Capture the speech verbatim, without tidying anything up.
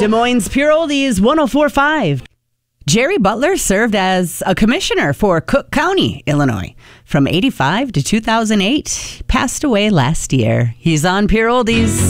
Des Moines Pure Oldies one oh four point five. Jerry Butler served as a commissioner for Cook County, Illinois, from eighty-five to two thousand eight. Passed away last year. He's on Pure Oldies.